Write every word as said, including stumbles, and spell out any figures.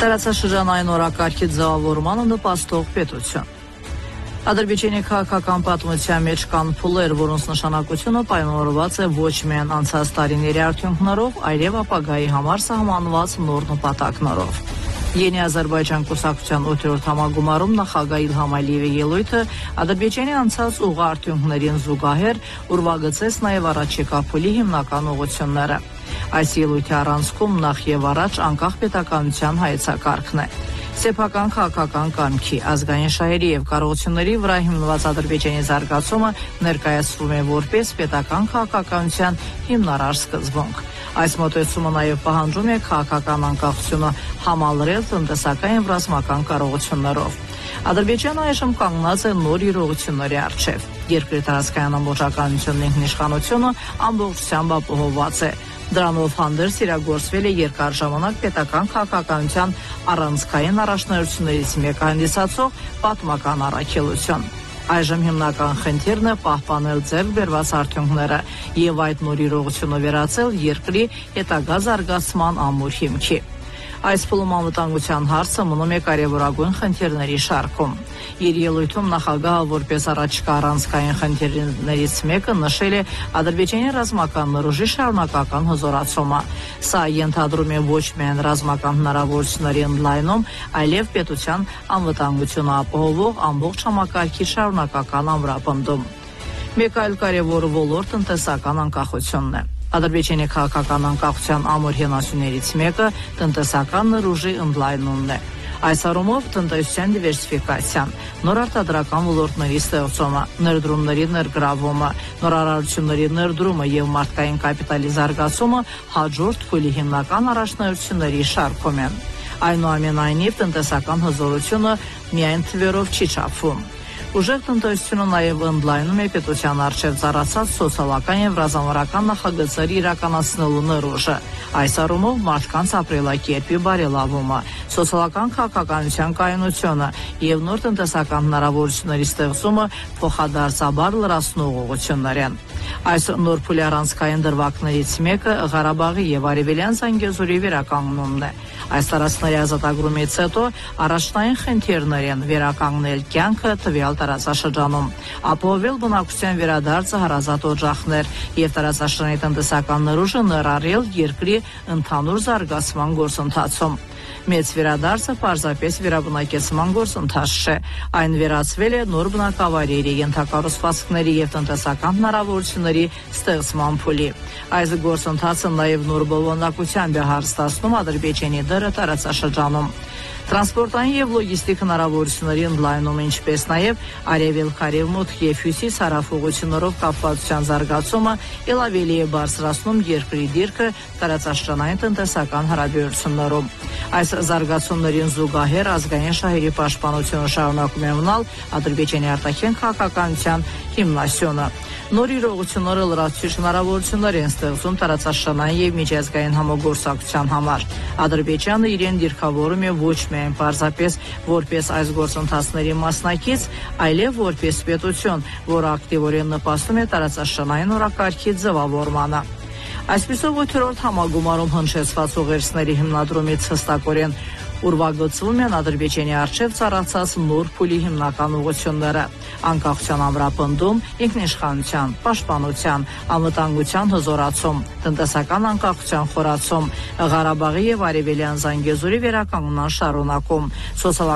Տարածաշրջանային օրակարգի ձևավորմանը նպաստող պետություն։ Ադրբեջանի քաղաքական պատմության մեջ կան փուլեր, որոնց նշանակությունը պայմանավորված է ոչ միայն անցած տարիների արդյունքներով, այլև ապագայի համար սահմանված նոր նպատակներով։ Յենի Ադրբեջան կուսակցության ութերորդ համագումարում նախագահ Իլհամ Ալիևի ելույթը Ադրբեջանի անցած ուղղ արդյունքներին զուգահեռ ուրվագծեց նաև առաջիկա փուլի հիմնական ուղղությունները։ Այս ելույթի առանցքում նախ եւ առաջ անկախ պետականության հայեցակարգն է։ Սեփական քաղաքական կամքի, ազգային շահերի եւ կարողությունների վրա հիմնված Ադրբեջանի զարգացումը ներկայացվում է որպես պետական քաղաքականության հիմնարար սկզբունք։ Այս մոտեցումը նաև պահանջում է քաղաքական անկախությունը համալրել տնտեսական եւ ռազմական կարողություններով։ Ադրբեջանը այժմ կանգնած է նոր իրողությունների առջև։ Երկրի տարածքային ամբողջականությունն ինքնիշխանությունը ամբողջությամբ ապահովված է։ Դրանով հանդերձ իրագործվել է երկար ժամանակ պետական քաղաքականության առանցքային առաջնահերթություններից մեկը հանդիսացող պատմական առաքելություն։ Այժմ հիմնական խնդիրն է պահպանել ձեռք բերված արդյունքները եւ այդ նոր իրողությունը վերածել երկրի հետագա զարգացման ամուր հիմքի։ Այս փուլում անվտանգության հարցը մնում է կարևորագույն խնդիրների շարքում։ Իր ելույթում նախագահը որպես առաջիկա առանցքային խնդիրներից մեկը նշել է Ադրբեջանի ռազմական նրուժի շարունակական հզորացումը։ Սա ենթադրում է ոչ միայն ռազմական հնարավորությունների ընդլայնում, այլև պետության անվտանգությունը ապահովող ամբողջ համակարգի շարունակական ամրապնդում։ Մեկ այլ կարևոր ոլորտ տնտեսական անկախությունն է։ Ադրբեջանի քաղաքական անկախության ամուր հենասյուներից մեկը տնտեսական նրուժի ընդլայնումն է։ Այս առումով տնտեսության դիվերսիֆիկացիան, նոր արտադրական ոլորտների ստեղծումը, ներդրումների ներգրավումը, նորարարությունների ներդրումը եւ մարդկային կապիտալի զարգացումը հաջորդ փուլի հիմնական առաջնահերթությունների շարքում են։ Այնուամենայնիվ տնտեսական հզորությունը միայն թվերով չի չափվում։ Ուժեղ տնտեսությունը նաև ընդլայնում է պետության առջև ծառացած սոցիալական եւ ռազմավարական նախագծերի իրականացնելու նրուժը։ Այս առումով մարդկանց ապրելակերպի բարելավումը, սոցիալական քաղաքականության կայունությունը եւ նոր տնտեսական հնարավորությունների ստեղծումը փոխադարձաբար լրացնող ուղղություններ են։ Այս նոր փուլի առանցքային դրվագներից մեկը Ղարաբաղի եւ Արևելյան Զանգեզուրի վերականգնումն է։ Այս տարածքների ազատագրումից հետո առաջնային խնդիրներ են վերականգնել կյանքը տվյալ տարածաշրջանում, ապահովել բնակության վերադարձը հարազատ օջախներ եւ տարածաշրջանի տնտեսական նրուժը ներառել երկրի ընդհանուր զարգացման գործընթացում։ Մեծ վերադարձը պարզապես վերաբնակեցման գործընթաց չէ, այն վերածվել է նոր բնակավայրերի, ենթակառուցվածքների եւ տնտեսական հնարավորությունների ստեղծման փուլի։ Այս գործընթացը նաեւ նոր բովանդակությամբ է հարստացնում Ադրբեջանի դերը տարածաշրջանում։ Տրանսպորտային եւ լոգիստիկ հնարավորությունների ընդլայնումը, ինչպես նաեւ արևելք-արևմուտք եւ հյուսիս-հարավ ուղղություններով կապվածության զարգացումը ել ավելի է բարձրացնում երկրի դիրքը տարածաշրջանային տնտեսական հարաբերություններում։ Այս զարգացումներին զուգահեռ ազգային շահերի պաշտպանությունը շարունակում է մնալ Ադրբեջանի արտաքին քաղաքականության հիմնասյունը։ Նոր իրողությունները լրացուցիչ հնարավորություններ են ստեղծում տարածաշրջանային եւ միջազգային համագործակցության համար։ Ադրբեջանը իրեն դիրքավորում է ոչ միայն պարզապես որպես այս գործընթացների մասնակից, այլև որպես պետություն, որը ակտիվորեն նպաստում է տարածաշրջանային օրակարգի ձևավորմանը։ Այսպիսով ութերորդ համագումարում հնչեցված ուղերձների հիմնադրումից հստակորեն ուրվագծվում են Ադրբեջանի առջև ծառացած նոր փուլի հիմնական ուղղությունները՝ անկախության ամրապնդում, ինքնիշխանության, պաշտպանության, անվտանգության հզորացում, տնտեսական անկախության խորացում, Ղարաբաղի եւ Արևելյան Զանգեզուրի վերականգնման շարունակում, սոցիալական